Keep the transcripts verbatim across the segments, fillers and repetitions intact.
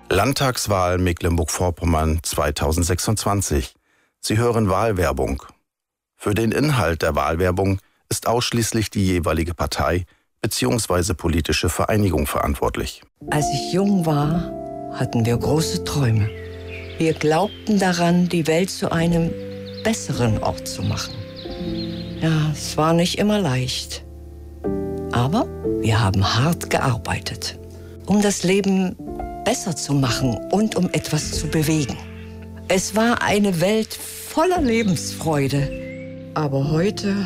Landtagswahl Mecklenburg-Vorpommern zweitausendsechsundzwanzig. Sie hören Wahlwerbung. Für den Inhalt der Wahlwerbung ist ausschließlich die jeweilige Partei bzw. politische Vereinigung verantwortlich. Als ich jung war, hatten wir große Träume. Wir glaubten daran, die Welt zu einem besseren Ort zu machen. Ja, es war nicht immer leicht. Aber wir haben hart gearbeitet, um das Leben besser zu machen und um etwas zu bewegen. Es war eine Welt voller Lebensfreude. Aber heute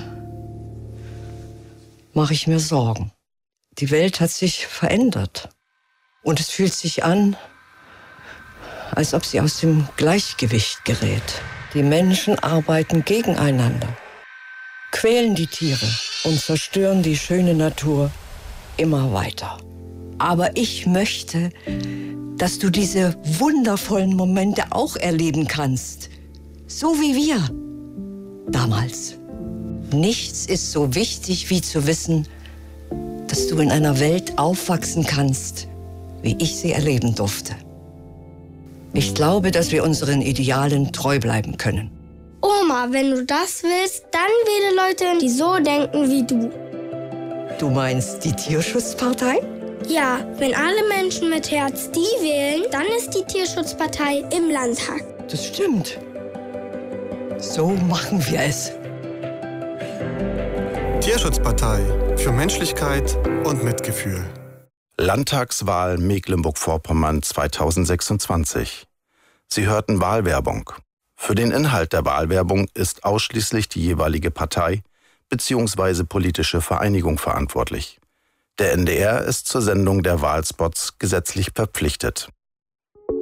mache ich mir Sorgen. Die Welt hat sich verändert. Und es fühlt sich an, als ob sie aus dem Gleichgewicht gerät. Die Menschen arbeiten gegeneinander, quälen die Tiere und zerstören die schöne Natur immer weiter. Aber ich möchte, dass du diese wundervollen Momente auch erleben kannst. So wie wir damals. Nichts ist so wichtig, wie zu wissen, dass du in einer Welt aufwachsen kannst, wie ich sie erleben durfte. Ich glaube, dass wir unseren Idealen treu bleiben können. Oma, wenn du das willst, dann wähle Leute, die so denken wie du. Du meinst die Tierschutzpartei? Ja, wenn alle Menschen mit Herz die wählen, dann ist die Tierschutzpartei im Landtag. Das stimmt. So machen wir es. Tierschutzpartei für Menschlichkeit und Mitgefühl. Landtagswahl Mecklenburg-Vorpommern zweitausendsechsundzwanzig. Sie hörten Wahlwerbung. Für den Inhalt der Wahlwerbung ist ausschließlich die jeweilige Partei bzw. politische Vereinigung verantwortlich. Der N D R ist zur Sendung der Wahlspots gesetzlich verpflichtet.